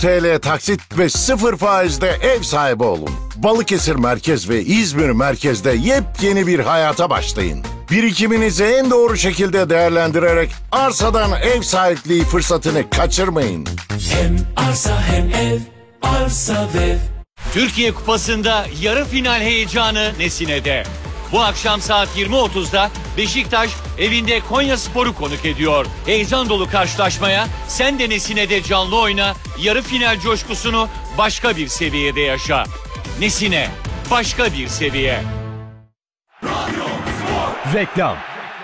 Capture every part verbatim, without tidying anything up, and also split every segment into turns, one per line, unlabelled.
T L taksit ve sıfır faizde ev sahibi olun. Balıkesir Merkez ve İzmir Merkez'de yepyeni bir hayata başlayın. Birikiminizi en doğru şekilde değerlendirerek arsadan ev sahipliği fırsatını kaçırmayın.
Hem arsa hem ev, arsa ve
Türkiye Kupası'nda yarı final heyecanı Nesine'de. Bu akşam saat yirmi otuzda Beşiktaş evinde Konyaspor'u konuk ediyor. Heyecan dolu karşılaşmaya sen de Nesine'de canlı oyna, yarı final coşkusunu başka bir seviyede yaşa. Nesine, başka bir seviye.
Reklam.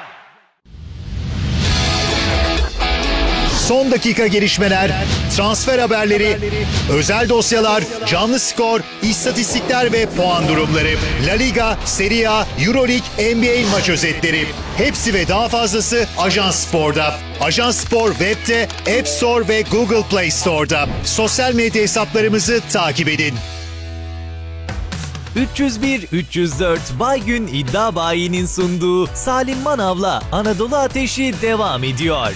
Son dakika gelişmeler, transfer haberleri, özel dosyalar, canlı skor, istatistikler ve puan durumları. La Liga, Serie A, Euroleague, N B A maç özetleri. Hepsi ve daha fazlası Ajans Spor'da. Ajans Spor web'de, App Store ve Google Play Store'da. Sosyal medya hesaplarımızı takip edin.
üç yüz bir üç yüz dört Baygün İddia Bayi'nin sunduğu Salim Manav'la Anadolu Ateşi devam ediyor.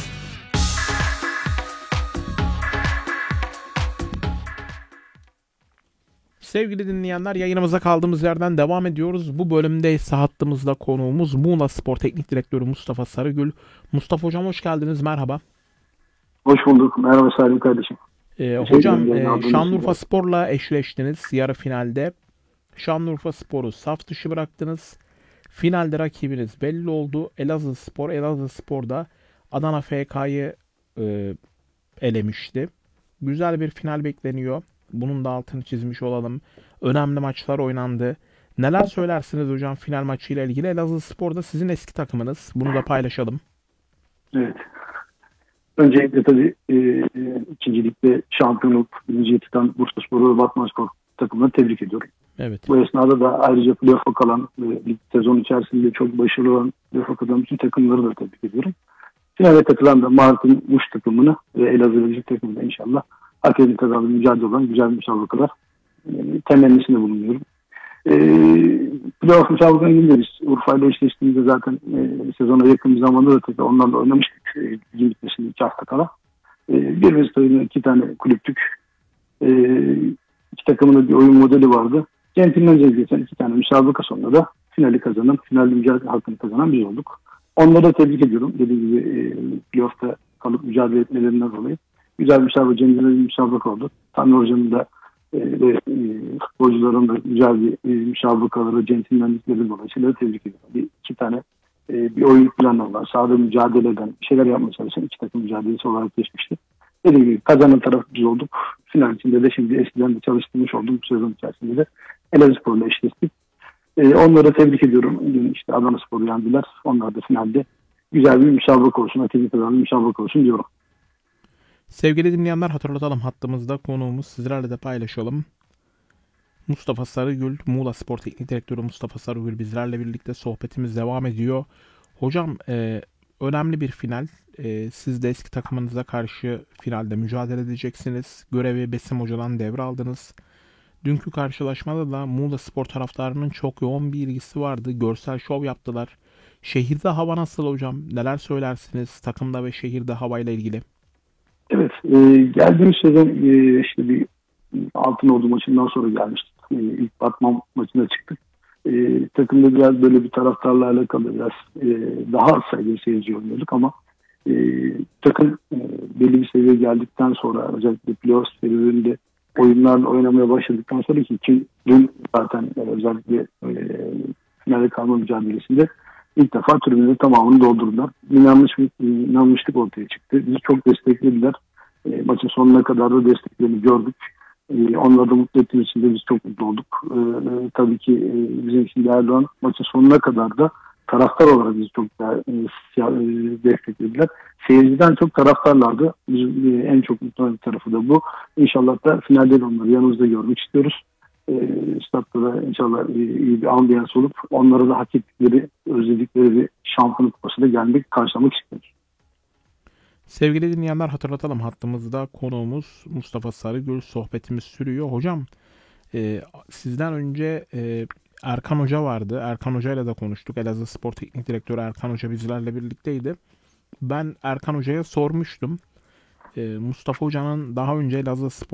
Sevgili dinleyenler, yayınımıza kaldığımız yerden devam ediyoruz. Bu bölümde ise hattımızda konuğumuz Muğla Spor Teknik Direktörü Mustafa Sarıgül. Mustafa Hocam hoş geldiniz, merhaba.
Hoş bulduk, merhaba Salim kardeşim.
Ee, hocam e, Şanlıurfa Spor'la eşleştiniz yarı finalde. Şanlıurfa Spor'u saf dışı bıraktınız. Finalde rakibiniz belli oldu. Elazığ Spor, Elazığ Spor'da Adana F K'yı e, elemişti. Güzel bir final bekleniyor. Bunun da altını çizmiş olalım. Önemli maçlar oynandı. Neler söylersiniz hocam final maçıyla ilgili? Elazığ Spor'da sizin eski takımınız. Bunu da paylaşalım.
Evet. Öncelikle tabii e, ikincilikte şampiyonluk birinciye tutan Bursaspor ve Batmanspor takımını tebrik ediyorum.
Evet.
Bu esnada da ayrıca playoff'a kalan ve lig sezon içerisinde çok başarılı olan playoff'a kalan bütün takımları da tebrik ediyorum. Finale katılan da Mardin Muş takımını ve Elazığ Bilecik takımını inşallah hak edin kazandığı mücadele olan güzel müsabakalar e, temennisinde bulunuyorum. E, playoff müsabakasına gidiyoruz. Urfa ile eşleştiğimizde zaten e, sezona yakın bir zamanda da tabii onlarla oynamıştık. E, ligin bitmesinde iki hafta kala. E, bir Vesta'nın iki tane kulüptük. E, iki takımın bir oyun modeli vardı. Centilmence geçen iki tane müsabaka sonunda da finali kazanan, finalde mücadele hakkını kazanan biz olduk. Onları da tebrik ediyorum. Dediğim gibi e, playoff'ta kalıp mücadele etmelerinden dolayı. Güzel bir müsabaka, centilmence bir müsabaka oldu. Tanrı Hoca'nın da e, ve e, futbolcuların da güzel bir e, müsabakaları, centilmenlikleri dolayısıyla tebrik ediyorum. Bir, iki tane e, bir oyun planı var. Sahada mücadele eden, bir şeyler yapmaya çalışan iki takım mücadelesi olarak geçmişti. Dediğim gibi kazanan taraf biz olduk. Final içinde de şimdi eskiden de çalıştırmış olduğum bu sezon içerisinde de Elazığspor'la eşleştik. E, onları tebrik ediyorum. Dün işte Adanaspor'u yendiler. Onlar da finalde güzel bir müsabaka olsun, aktivite bir müsabaka olsun diyorum.
Sevgili dinleyenler, hatırlatalım, hattımızda konuğumuz, sizlerle de paylaşalım. Mustafa Sarıgül, Muğla Spor Teknik Direktörü Mustafa Sarıgül bizlerle birlikte sohbetimiz devam ediyor. Hocam e, önemli bir final. E, siz de eski takımınıza karşı finalde mücadele edeceksiniz. Görevi Besim Hoca'dan devraldınız. Dünkü karşılaşmada da Muğla Spor taraftarının çok yoğun bir ilgisi vardı. Görsel şov yaptılar. Şehirde hava nasıl hocam? Neler söylersiniz takımda ve şehirde havayla ilgili?
Evet, e, geldiğimiz sezon e, işte bir Altınordu maçından sonra gelmiştik. E, ilk Batman maçına çıktık. E, takımda biraz böyle bir taraftarla alakalı biraz e, daha az sayıda seyirci oynuyorduk ama e, takım e, belli bir seviyeye geldikten sonra özellikle playoff serüveninde oyunlarla oynamaya başladıktan sonra ki, ki dün zaten e, özellikle e, finale kalma mücadelesinde ilk defa tribünün tamamını doldurdular. İnanmış, inanmışlık ortaya çıktı. Bizi çok desteklediler. E, maçın sonuna kadar da desteklerini gördük. E, onları da mutlu ettiğimiz için de biz çok mutlu olduk. E, e, tabii ki e, bizim için değerli olan maçın sonuna kadar da taraftar olarak bizi çok daha, e, desteklediler. Seyirciden çok taraftarlardı. Bizim e, en çok mutlu olan tarafı da bu. İnşallah da finalde de onları yanımızda görmek istiyoruz. E, statta da inşallah e, iyi bir ambiyans olup onlara da hak ettikleri, özledikleri bir şampiyonluk kupasıyla gelmek, karşılamak istiyoruz.
Sevgili dinleyenler, hatırlatalım, hattımızda konuğumuz Mustafa Sarıgül, sohbetimiz sürüyor. Hocam e, sizden önce e, Erkan Hoca vardı. Erkan Hoca ile de konuştuk. Elazığ Spor Teknik Direktörü Erkan Hoca bizlerle birlikteydi. Ben Erkan Hoca'ya sormuştum. E, Mustafa Hoca'nın daha önce Elazığ Spor